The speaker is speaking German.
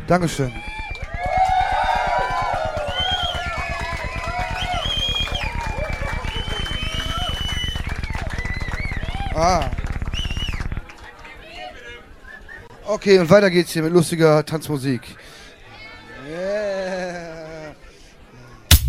Dankeschön. Okay, und weiter geht's hier mit lustiger Tanzmusik. Yeah.